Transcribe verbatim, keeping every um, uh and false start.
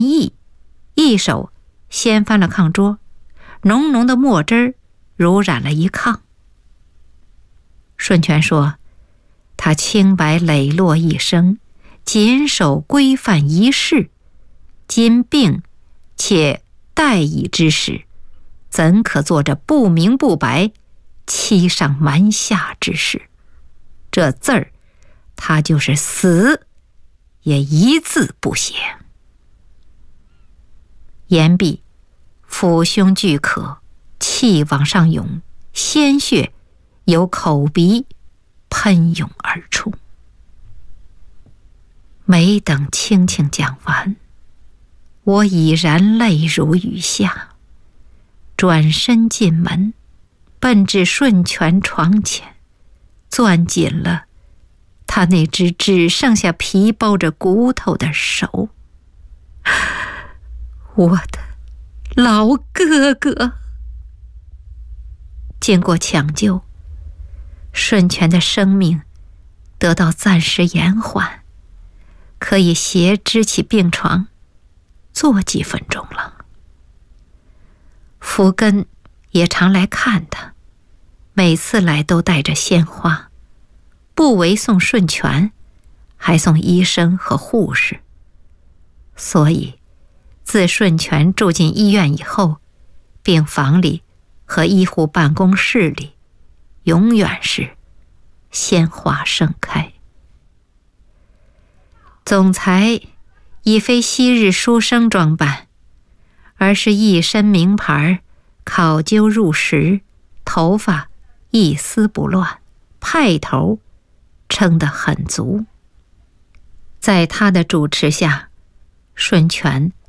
意，一手掀翻了炕桌，浓浓的墨汁儿濡染了一炕。顺权说，他清白磊落一生，谨守规范一事，今病且待矣之时，怎可做这不明不白欺上瞒下之事？这字儿，他就是死也一字不写。言毕，抚胸俱渴，气往上涌，鲜血由口鼻喷涌而出。没等轻轻讲完，我已然泪如雨下，转身进门，奔至顺权床前，攥紧了他那只只剩下皮包着骨头的手。我的老哥哥！经过抢救，顺权的生命得到暂时延缓，可以斜支起病床坐几分钟了。福根也常来看他，每次来都带着鲜花，不唯送顺权，还送医生和护士。所以自顺权住进医院以后，病房里和医护办公室里永远是鲜花盛开。总裁已非昔日书生装扮，而是一身名牌，考究入时，头发一丝不乱，派头撑得很足。在他的主持下，顺权